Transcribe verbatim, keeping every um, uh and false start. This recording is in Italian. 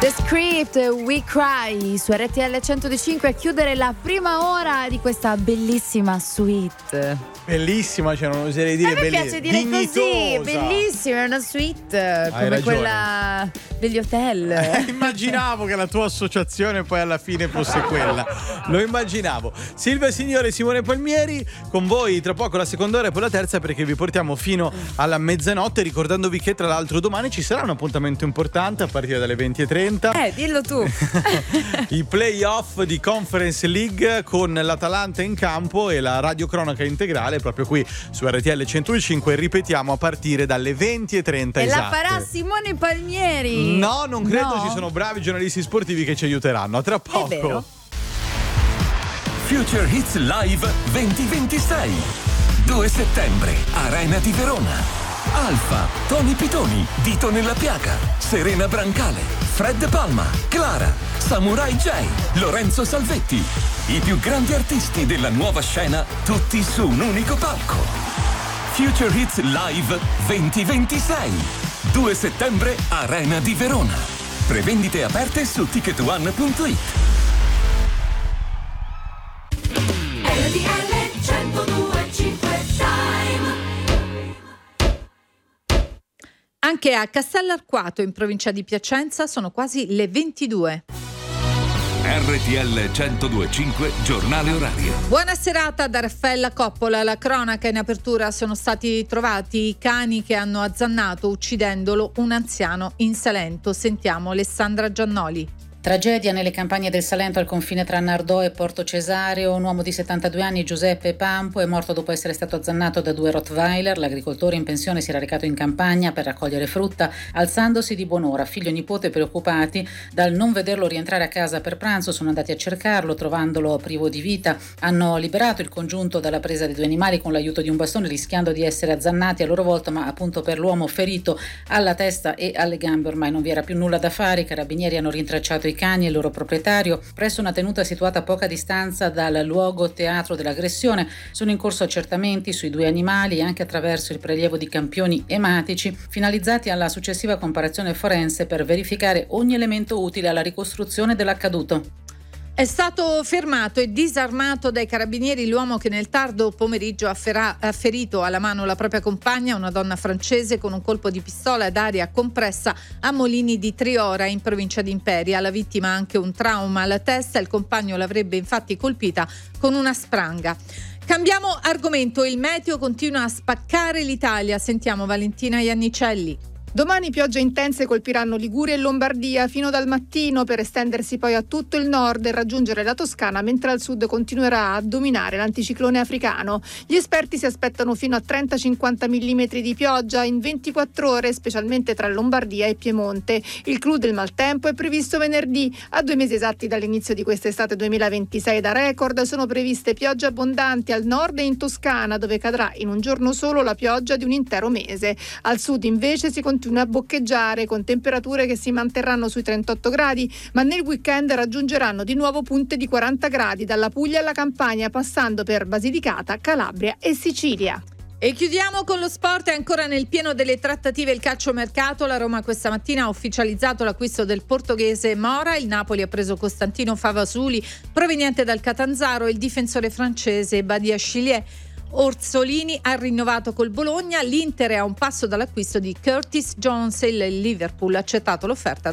The Script, We Cry su R T L centodue e cinque a chiudere la prima ora di questa bellissima suite. Bellissima, cioè non oserei dire a me belli- piace dire dignitosa. così, bellissima, è una suite come ragione. quella degli hotel. Eh, immaginavo che la tua associazione poi alla fine fosse quella. Lo immaginavo. Silvia Signore e Simone Palmieri con voi tra poco la seconda ora e poi la terza, perché vi portiamo fino alla mezzanotte, ricordandovi che tra l'altro domani ci sarà un appuntamento importante a partire dalle venti e trenta. Eh, dillo tu. I playoff di Conference League con l'Atalanta in campo e la radiocronaca integrale proprio qui su R T L centodue e cinque. Ripetiamo, a partire dalle venti e trenta E esatte. la farà Simone Palmieri. No, non credo, No. ci sono bravi giornalisti sportivi che ci aiuteranno. A tra poco. È vero. Future Hits Live duemilaventisei, due settembre, Arena di Verona. Alfa, Tony Pitoni, Dito nella piaga, Serena Brancale, Fred Palma, Clara, Samurai J, Lorenzo Salvetti. I più grandi artisti della nuova scena, tutti su un unico palco. Future Hits Live duemilaventisei, due settembre, Arena di Verona. Prevendite aperte su ticket one punto it. R T L centodue e cinque Time. Anche a Castellarquato, in provincia di Piacenza, sono quasi le ventidue. R T L centodue e cinque, giornale orario. Buona serata da Raffaella Coppola. La cronaca in apertura: sono stati trovati i cani che hanno azzannato, uccidendolo, un anziano in Salento. Sentiamo Alessandra Giannoli. Tragedia nelle campagne del Salento al confine tra Nardò e Porto Cesareo. Un uomo di settantadue anni, Giuseppe Pampo, è morto dopo essere stato azzannato da due Rottweiler. L'agricoltore in pensione si era recato in campagna per raccogliere frutta, alzandosi di buon'ora. Figlio e nipote, preoccupati dal non vederlo rientrare a casa per pranzo, sono andati a cercarlo, trovandolo privo di vita. Hanno liberato il congiunto dalla presa dei due animali con l'aiuto di un bastone, rischiando di essere azzannati a loro volta, ma appunto per l'uomo ferito alla testa e alle gambe ormai non vi era più nulla da fare. I carabinieri hanno rintracciato i cani e il loro proprietario presso una tenuta situata a poca distanza dal luogo teatro dell'aggressione. Sono in corso accertamenti sui due animali, anche attraverso il prelievo di campioni ematici, finalizzati alla successiva comparazione forense per verificare ogni elemento utile alla ricostruzione dell'accaduto. È stato fermato e disarmato dai carabinieri l'uomo che nel tardo pomeriggio ha, ferra- ha ferito alla mano la propria compagna, una donna francese, con un colpo di pistola ad aria compressa a Molini di Triora, in provincia di Imperia. La vittima ha anche un trauma alla testa, il compagno l'avrebbe infatti colpita con una spranga. Cambiamo argomento, il meteo continua a spaccare l'Italia. Sentiamo Valentina Iannicelli. Domani piogge intense colpiranno Liguria e Lombardia fino dal mattino, per estendersi poi a tutto il nord e raggiungere la Toscana, mentre al sud continuerà a dominare l'anticiclone africano. Gli esperti si aspettano fino a trenta cinquanta millimetri di pioggia in ventiquattro ore, specialmente tra Lombardia e Piemonte. Il clou del maltempo è previsto venerdì. A due mesi esatti dall'inizio di quest'estate duemilaventisei da record sono previste piogge abbondanti al nord e in Toscana, dove cadrà in un giorno solo la pioggia di un intero mese. Al sud invece si continua a boccheggiare, con temperature che si manterranno sui trentotto gradi, ma nel weekend raggiungeranno di nuovo punte di quaranta gradi, dalla Puglia alla Campania, passando per Basilicata, Calabria e Sicilia. E chiudiamo con lo sport. È ancora nel pieno delle trattative il calciomercato. La Roma questa mattina ha ufficializzato l'acquisto del portoghese Mora. Il Napoli ha preso Costantino Favasuli, proveniente dal Catanzaro, e il difensore francese Badiashile. Orsolini ha rinnovato col Bologna. L'Inter è a un passo dall'acquisto di Curtis Jones e il Liverpool ha accettato l'offerta